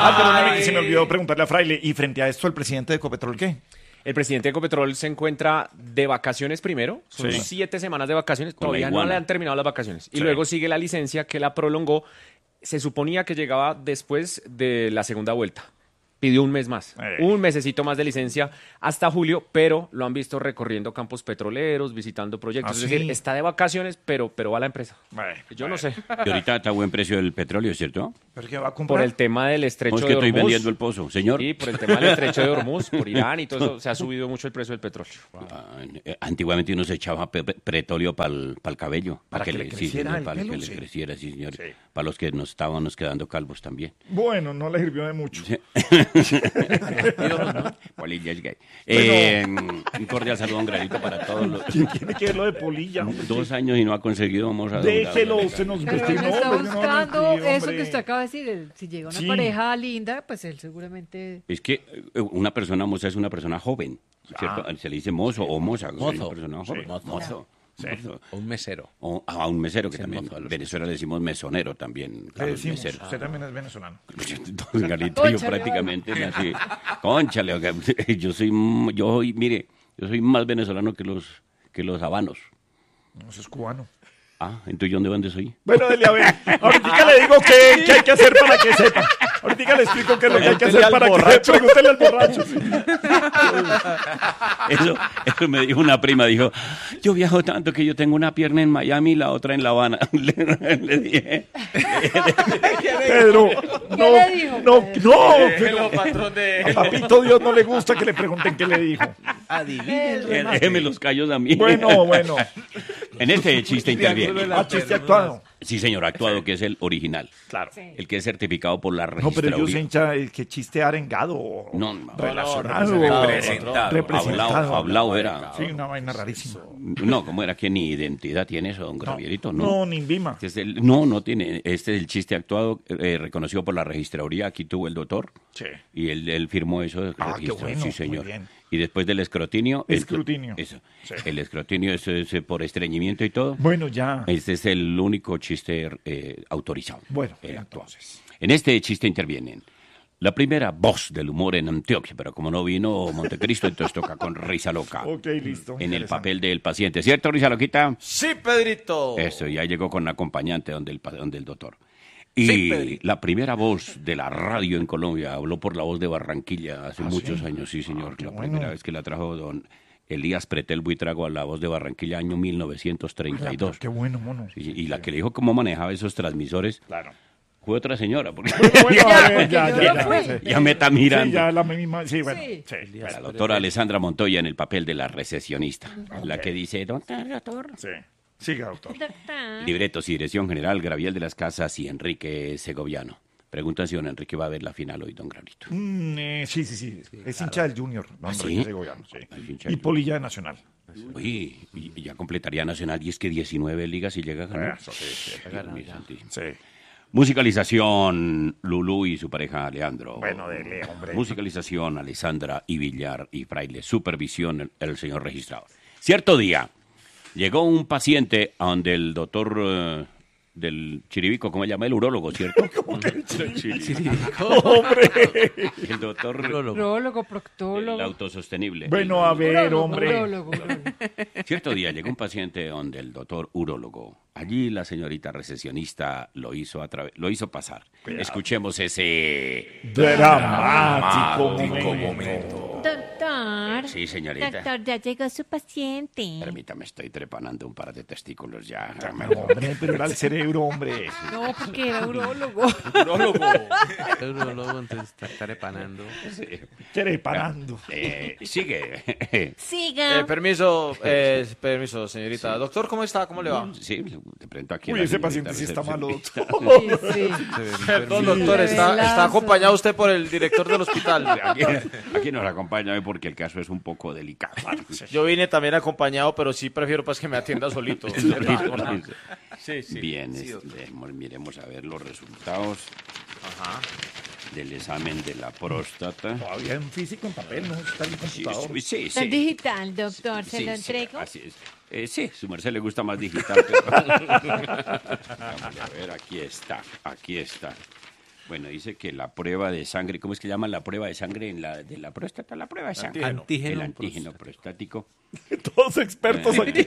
Perdóname que se me olvidó preguntarle a Fraile. ¿Y frente a esto el presidente de Ecopetrol qué? El presidente de Ecopetrol se encuentra de vacaciones primero, son Sí. 7 semanas de vacaciones, Con la todavía no iguana. le han terminado las vacaciones. Y Sí. luego sigue la licencia que la prolongó, se suponía que llegaba después de la segunda vuelta. Pidió un mes más, un mesecito más de licencia hasta julio, pero lo han visto recorriendo campos petroleros, visitando proyectos. ¿Ah, Es sí? decir, está de vacaciones, pero va a la empresa. Yo no sé. Y ahorita está a buen precio el petróleo, ¿cierto? ¿Pero qué va a comprar? Por el tema del estrecho No, es de que estoy Hormuz. vendiendo el pozo, señor. Sí, por el tema del estrecho de Hormuz, por Irán y todo eso, se ha subido mucho el precio del petróleo. Antiguamente uno se echaba petróleo para el cabello. ¿Para que le creciera señor, el para pelo? que le Sí. creciera, sí, señor. Sí. Para los que nos estábamos quedando calvos también. Bueno, no le sirvió de mucho. Polilla es gay. Bueno. Un cordial saludo, un granito para todos los... ¿Quién tiene que ver lo de polilla? hombre? 2 años y no ha conseguido, vamos a... Déjelo, usted nos Pero él investigó. está hombre, yo no buscando me metí, eso hombre. que usted acaba de decir. Si llega una Sí. pareja linda, pues él seguramente... Es que una persona moza es una persona joven, ¿cierto? Se le dice mozo o moza. Mozo. Una persona joven. Sí. Mozo. Mozo. Mozo. O un mesero. O a un mesero, que Sí, también. mozo a En los Venezuela le decimos mesonero también. Le Claro, decimos, mesero. usted también es venezolano. Don Galito, yo Cónchale, prácticamente nací. Cónchale, oiga, yo soy más venezolano que los habanos. No, eso es cubano. Ah, entonces ¿yo dónde soy? Bueno, dele a ver. Ahorita le digo qué hay que hacer para que sepa. Ahorita le explico qué es lo que hay que hacer para que sepa. Pregúntele al borracho. Sí. Eso me dijo una prima, dijo, yo viajo tanto que yo tengo una pierna en Miami y la otra en La Habana. Le dije, Pedro, no, le dijo, no, Pedro? no. Pero Déjelo, patrón de... a Papito Dios no le gusta que le pregunten qué le dijo. déjeme los callos a mí. Bueno. En este chiste interviene. Ah, chiste actuado. Sí, señor, actuado, que es el original. Claro. El que es certificado por la No, registraduría. pero yo sé hincha que chiste arengado. No, Relacionado. Representado. Hablado era. Sí, una vaina rarísima. No, ¿cómo era que ni identidad tiene eso, don Gravierito? No, ni Vima. No tiene. Este es el chiste actuado reconocido por la registraduría. Aquí tuvo el doctor. Sí. Y él firmó eso. De Ah, qué registro. bueno, Sí, muy señor. bien. Y después del escrutinio. Escrutinio. Eso. Sí. El escrutinio es por estreñimiento y todo. Bueno, ya. Este es el único chiste autorizado. Bueno, actuado. entonces. En este chiste intervienen la primera voz del humor en Antioquia, pero como no vino Montecristo, entonces toca con Risa Loca. Ok, listo. En el Interesante. papel del paciente. ¿Cierto, Risa Loquita? Sí, Pedrito. Eso, ya llegó con acompañante donde el doctor. Y Sí, Pedrito. la primera voz de la radio en Colombia habló por la voz de Barranquilla hace ¿Ah, muchos sí? años, sí, señor. qué La bueno. primera vez que la trajo don Elías Pretel Buitrago a la voz de Barranquilla, año 1932. Qué bueno, mono. Y la que le dijo cómo manejaba esos transmisores Claro. fue otra señora. Porque Bueno, a ver, Ya, porque yo no fui. ya me está mirando. Sí, ya la misma. Sí, bueno. Sí. Sí. La doctora Alessandra Montoya en el papel de la recesionista, la que dice, doctor. Sí. Siga, doctor. Libretos y dirección general, Graviel de las Casas y Enrique Segoviano. Preguntan si don Enrique va a ver la final hoy, don Gravito. Sí. Es hincha del Junior. ¿Ah, sí? Enrique Segoviano, sí. Es hincha Y del- Polilla de Nacional. Uy, y ya completaría Nacional, y es que 19 ligas y llega a ganar. Eso, sí. Sí. Sí. Musicalización, Lulú y su pareja Leandro. Bueno, dele, hombre. Musicalización, Alessandra y Villar y Fraile. Supervisión, el señor registrador. Cierto día, llegó un paciente a donde el doctor del Chiribico, ¿cómo se llama? El urólogo, ¿cierto? Hombre. El doctor Prólogo, el proctólogo. autosostenible. Bueno, a ver, Urólogo, hombre. urólogo. Cierto día llegó un paciente donde el doctor urólogo. Allí la señorita recesionista lo hizo pasar. Escuchemos ese Dramático momento. Doctor. Sí, señorita. Doctor, ya llegó su paciente. Permítame, estoy trepanando un par de testículos ya. Hombre, pero era el cerebro, hombre. No, porque era urólogo. Luego entonces está repanando. Quiere parando. Sigue. Siga. Permiso, señorita. Doctor, ¿cómo está? ¿Cómo le va? Sí, te presento aquí. a Uy, la ese señorita paciente sí está malo, recepcionista. doctor. Sí, sí. Perdón, doctor, está acompañado usted por el director del hospital. Aquí nos acompaña hoy porque el caso es un poco delicado. Yo vine también acompañado, pero sí prefiero pues que me atienda solito. Sí, sí. Bien, Sí, doctor. miremos a ver los resultados del examen de la próstata. Todavía en físico, en papel, no está en computador. Sí, Está sí. digital, doctor. ¿Se Sí, lo sí, entrego? así es. Sí, su merced le gusta más digital. Pero... Vamos a ver, aquí está. Bueno, dice que la prueba de sangre, ¿cómo es que llaman la prueba de sangre de la próstata? La prueba de sangre. Antígeno. El antígeno prostático. Todos expertos aquí.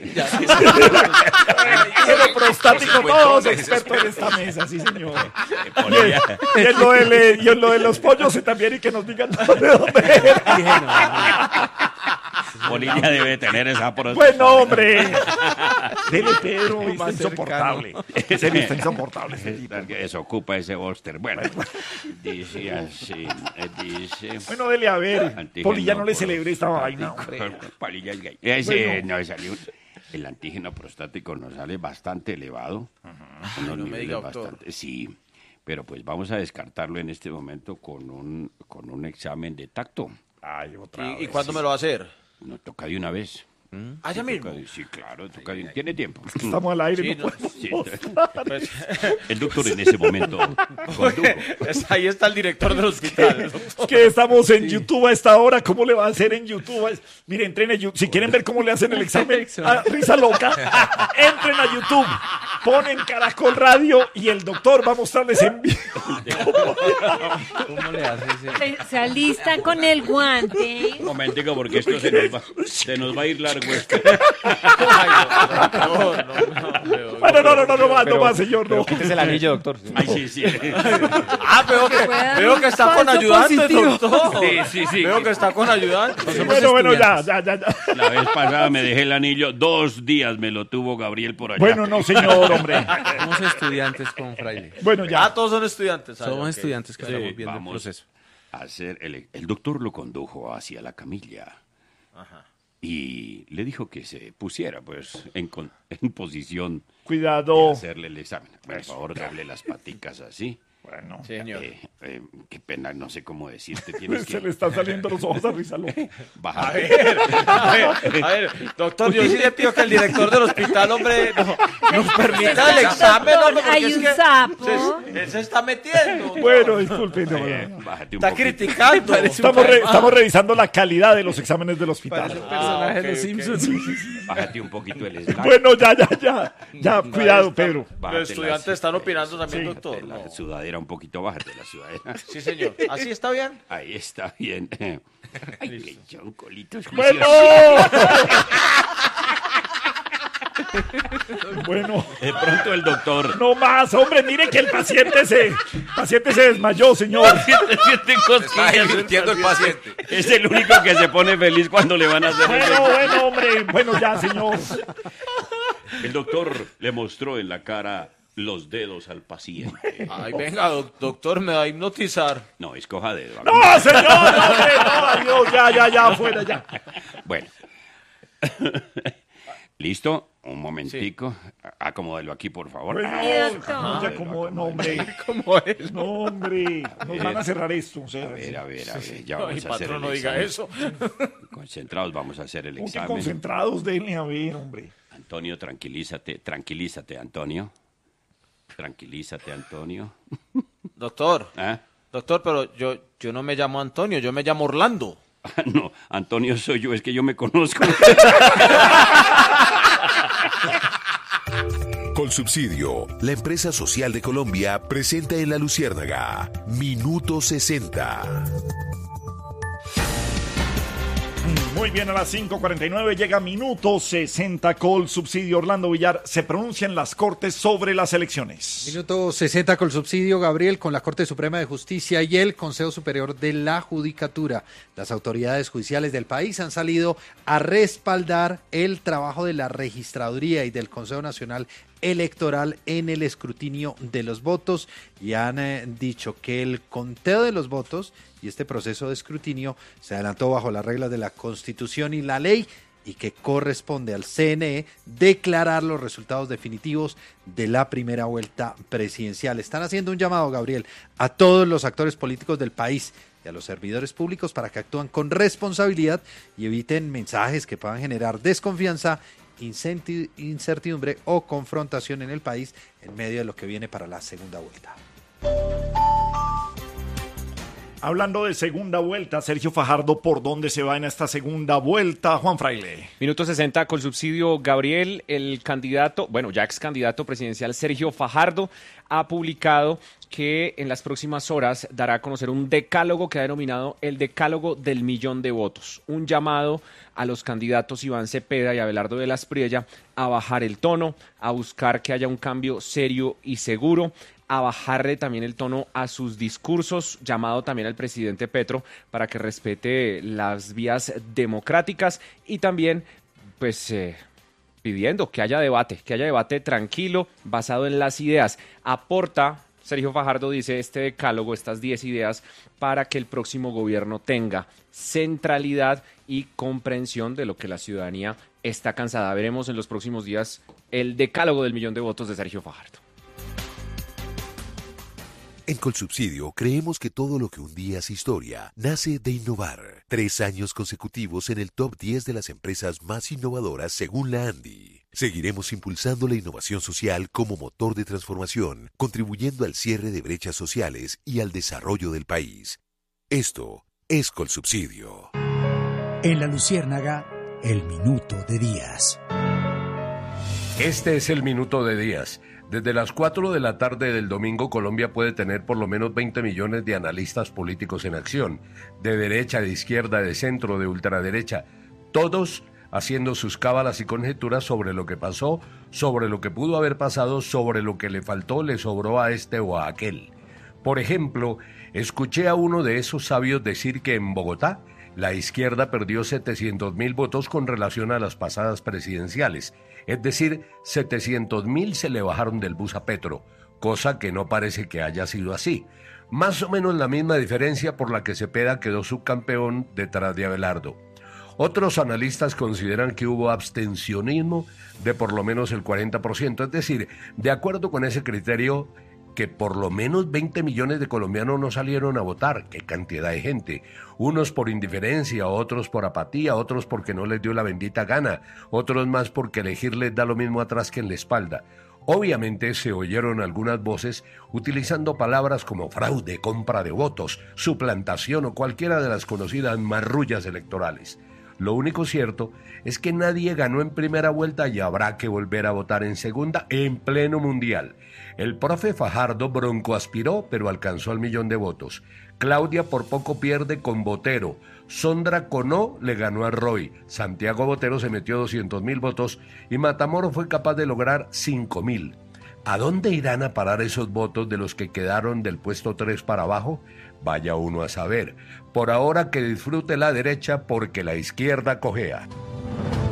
Pero prostático, todos expertos en esta mesa, sí, señor. Y en lo de los pollos y también, y que nos digan de dónde era. Polilla debe tener esa próstata. Bueno, hombre. Dele, Pedro, está insoportable. Está insoportable. Eso ocupa ese bóster. Bueno, dice así, dice... Bueno, dele a ver. Antígeno Polilla no le celebre esta vaina, prostático. hombre. Polilla es gay. Ese Bueno. no salió. El antígeno prostático nos sale bastante elevado. Unos no me niveles diga, doctor. bastante- Sí, pero pues vamos a descartarlo en este momento con un examen de tacto. Ay, otra ¿Y vez. cuándo me lo va a hacer? Nos toca de una vez. Ah, ya mismo. Sí, claro, toca de- tiene tiempo. Estamos al aire, Sí, no no. podemos Sí. mostrar. Pues, El doctor en ese momento condujo. ahí está el director del hospital. Que estamos en YouTube a esta hora. ¿Cómo le va a hacer en YouTube? Miren, entren a YouTube. Si quieren ver cómo le hacen el examen, risa loca, entren a YouTube. Ponen Caracol Radio y el doctor va a mostrarles en vivo. ¿Cómo le hace ese? Se alista con el guante. Un momentico, porque esto se nos va a ir largo esto. No más, señor, no. Quítese el anillo, doctor. Ay, sí, sí. Ah, veo que está con ayudantes, doctor. Sí. Veo que está con ayudantes. Bueno, ya. La vez pasada me dejé el anillo, 2 días me lo tuvo Gabriel por allá. Bueno, no, señor, hombre. Somos estudiantes con Fraile. Bueno, ya. Ah, todos son estudiantes. Somos ok. estudiantes que estamos viendo el Vamos proceso. a hacer el doctor lo condujo hacia la camilla y le dijo que se pusiera pues en posición de Cuidado. hacerle el examen. Por favor, doble las paticas así. Bueno, Señor. Qué pena, no sé cómo decirte. Tienes se le que están saliendo los ojos a risa loca. bajar. A ver, doctor, yo sí le pido que el director del hospital, hombre, nos permita el examen, hombre, porque Hay es un que sapo. él se está metiendo. Bueno, disculpe. no. Bájate un Está poquito. criticando. Estamos revisando la calidad de los exámenes del hospital. Personaje de los Simpsons. Bájate un poquito el slide. Bueno, ya, cuidado, Pedro. Bájate Los estudiantes están opinando también, doctor. La sudadera un poquito, bájate la sudadera. Sí, señor. ¿Así está bien? Ahí está bien. Ay, qué choncolitos Bueno. juiciosos. Bueno, De pronto el doctor no más, hombre, mire que el paciente se desmayó, señor. siente cosquillas. Entiendo el paciente. Es el único que se pone feliz cuando le van a hacer el Bueno, hombre, bueno, ya, señor. El doctor le mostró en la cara los dedos al paciente. Ay, venga, doctor, me va a hipnotizar. No, escoja dedo. No, señor, hombre, no, adiós, ya, fuera, ya. Bueno. ¿Listo? Un momentico. Acomódelo aquí, por favor. Bueno, doctor. ya como, no, hombre, ¿Cómo es? no, hombre, nos van a cerrar esto. O sea, A ver, ya Ay, vamos a hacer patrón, el no diga examen. eso. Concentrados, vamos a hacer el ¿cómo que examen. concentrados? Denle a ver, hombre. Antonio, tranquilízate, Antonio. Tranquilízate, Antonio. Doctor, ¿Ah? doctor, pero yo no me llamo Antonio, yo me llamo Orlando. No, Antonio soy yo, es que yo me conozco. Colsubsidio, la empresa social de Colombia, presenta en La Luciérnaga Minuto 60. Muy bien, a las 5:49 llega Minuto 60 Colsubsidio. Orlando Villar, se pronuncian las Cortes sobre las elecciones. Minuto 60 Colsubsidio, Gabriel, con la Corte Suprema de Justicia y el Consejo Superior de la Judicatura. Las autoridades judiciales del país han salido a respaldar el trabajo de la Registraduría y del Consejo Nacional Electoral en el escrutinio de los votos y han dicho que el conteo de los votos y este proceso de escrutinio se adelantó bajo las reglas de la Constitución y la ley y que corresponde al CNE declarar los resultados definitivos de la primera vuelta presidencial. Están haciendo un llamado, Gabriel, a todos los actores políticos del país y a los servidores públicos para que actúen con responsabilidad y eviten mensajes que puedan generar desconfianza, incertidumbre o confrontación en el país en medio de lo que viene para la segunda vuelta. Hablando de segunda vuelta, Sergio Fajardo, ¿por dónde se va en esta segunda vuelta, Juan Fraile? Minuto 60 con subsidio Gabriel, el candidato, bueno, ya ex candidato presidencial Sergio Fajardo, ha publicado que en las próximas horas dará a conocer un decálogo que ha denominado el decálogo del millón de votos. Un llamado a los candidatos Iván Cepeda y Abelardo de la Espriella a bajar el tono, a buscar que haya un cambio serio y seguro, a bajarle también el tono a sus discursos, llamado también al presidente Petro para que respete las vías democráticas y también, pues, pidiendo que haya debate tranquilo, basado en las ideas. Aporta, Sergio Fajardo dice, este decálogo, estas 10 ideas, para que el próximo gobierno tenga centralidad y comprensión de lo que la ciudadanía está cansada. Veremos en los próximos días el decálogo del millón de votos de Sergio Fajardo. En Colsubsidio creemos que todo lo que un día es historia nace de innovar. 3 años consecutivos en el top 10 de las empresas más innovadoras según la ANDI. Seguiremos impulsando la innovación social como motor de transformación, contribuyendo al cierre de brechas sociales y al desarrollo del país. Esto es Colsubsidio. En La Luciérnaga, el minuto de Díaz. Este es el minuto de Díaz. Desde las 4 de la tarde del domingo, Colombia puede tener por lo menos 20 millones de analistas políticos en acción, de derecha, de izquierda, de centro, de ultraderecha, todos haciendo sus cábalas y conjeturas sobre lo que pasó, sobre lo que pudo haber pasado, sobre lo que le faltó, le sobró a este o a aquel. Por ejemplo, escuché a uno de esos sabios decir que en Bogotá la izquierda perdió 700.000 votos con relación a las pasadas presidenciales. Es decir, 700.000 se le bajaron del bus a Petro, cosa que no parece que haya sido así. Más o menos la misma diferencia por la que Cepeda quedó subcampeón detrás de Abelardo. Otros analistas consideran que hubo abstencionismo de por lo menos el 40%, es decir, de acuerdo con ese criterio, que por lo menos 20 millones de colombianos no salieron a votar. ¡Qué cantidad de gente! Unos por indiferencia, otros por apatía, otros porque no les dio la bendita gana, otros más porque elegir les da lo mismo atrás que en la espalda. Obviamente se oyeron algunas voces utilizando palabras como fraude, compra de votos, suplantación o cualquiera de las conocidas marrullas electorales. Lo único cierto es que nadie ganó en primera vuelta y habrá que volver a votar en segunda en pleno mundial. El profe Fajardo broncoaspiró, pero alcanzó al millón de votos. Claudia por poco pierde con Botero. Sondra Conó le ganó a Roy. Santiago Botero se metió 200.000 votos y Matamoros fue capaz de lograr 5.000. ¿A dónde irán a parar esos votos de los que quedaron del puesto 3 para abajo? Vaya uno a saber. Por ahora que disfrute la derecha porque la izquierda cojea.